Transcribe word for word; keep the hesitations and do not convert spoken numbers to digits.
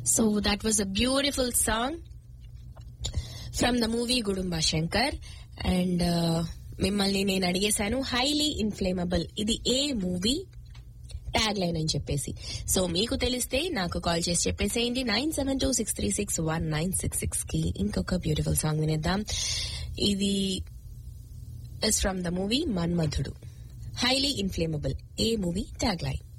So that was a beautiful song from the movie Gudumba Shankar. And మిమ్మల్ని నేను అడిగేశాను highly inflammable ఇది ఏ movie tag line అని చెప్పేసి. సో మీకు తెలిస్తే నాకు కాల్ చేసి చెప్పేసేయండి nine seven two six three six one nine six six కి. ఇంకొక బ్యూటిఫుల్ సాంగ్ వినేద్దాం. ఇది is from the movie Manmadhudu. Highly inflammable A movie tag line.